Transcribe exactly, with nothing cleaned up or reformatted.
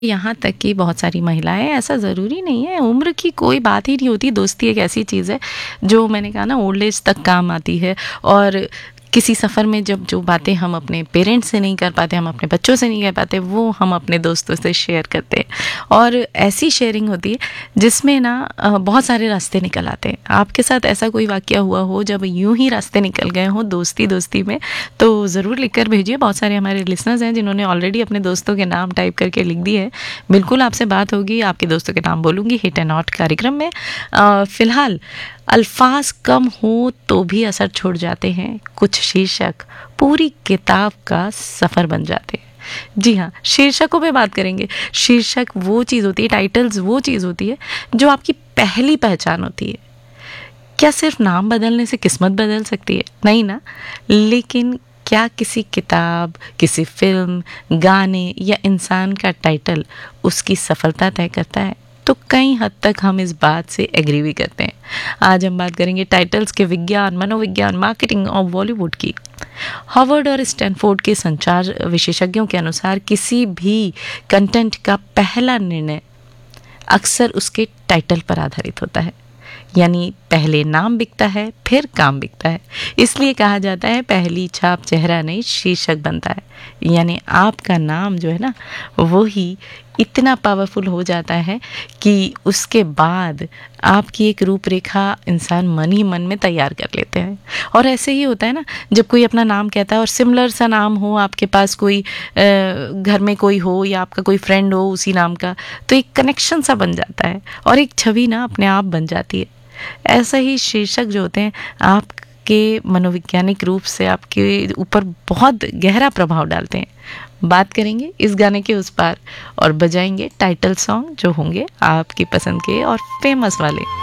यहाँ तक कि बहुत सारी महिलाएं, ऐसा ज़रूरी नहीं है, उम्र की कोई बात ही नहीं होती। दोस्ती एक ऐसी चीज़ है जो मैंने कहा ना ओल्ड एज तक काम आती है। और किसी सफ़र में जब जो बातें हम अपने पेरेंट्स से नहीं कर पाते, हम अपने बच्चों से नहीं कह पाते, वो हम अपने दोस्तों से शेयर करते हैं। और ऐसी शेयरिंग होती है जिसमें ना अ, बहुत सारे रास्ते निकल आते हैं। आपके साथ ऐसा कोई वाक़या हुआ हो जब यूं ही रास्ते निकल गए हों दोस्ती दोस्ती में, तो ज़रूर लिख कर भेजिए। बहुत सारे हमारे लिसनर्स हैं जिन्होंने ऑलरेडी अपने दोस्तों के नाम टाइप करके लिख दिए हैं। बिल्कुल आपसे बात होगी, आपके दोस्तों के नाम बोलूँगी हिट एंड नॉट कार्यक्रम में। अ, फ़िलहाल अल्फाज कम हो तो भी असर छोड़ जाते हैं, कुछ शीर्षक पूरी किताब का सफ़र बन जाते हैं। जी हाँ, शीर्षकों पे बात करेंगे। शीर्षक वो चीज़ होती है, टाइटल्स वो चीज़ होती है जो आपकी पहली पहचान होती है। क्या सिर्फ नाम बदलने से किस्मत बदल सकती है? नहीं ना। लेकिन क्या किसी किताब, किसी फिल्म, गाने या इंसान का टाइटल उसकी सफलता तय करता है? तो कई हद तक हम इस बात से एग्री भी करते हैं। आज हम बात करेंगे टाइटल्स के विज्ञान, मनोविज्ञान, मार्केटिंग और बॉलीवुड की। हार्वर्ड और स्टैनफोर्ड के संचार विशेषज्ञों के अनुसार किसी भी कंटेंट का पहला निर्णय अक्सर उसके टाइटल पर आधारित होता है। यानी पहले नाम बिकता है, फिर काम बिकता है। इसलिए कहा जाता है पहली छाप चेहरा नहीं शीर्षक बनता है। यानी आपका नाम जो है ना वो ही इतना पावरफुल हो जाता है कि उसके बाद आपकी एक रूपरेखा इंसान मन ही मन में तैयार कर लेते हैं। और ऐसे ही होता है ना, जब कोई अपना नाम कहता है और सिमिलर सा नाम हो, आपके पास कोई अ, घर में कोई हो या आपका कोई फ्रेंड हो उसी नाम का, तो एक कनेक्शन सा बन जाता है और एक छवि ना अपने आप बन जाती है। ऐसा ही शीर्षक जो होते हैं आपके मनोवैज्ञानिक रूप से आपके ऊपर बहुत गहरा प्रभाव डालते हैं। बात करेंगे इस गाने के उस पार और बजाएंगे टाइटल सॉन्ग जो होंगे आपकी पसंद के और फेमस वाले।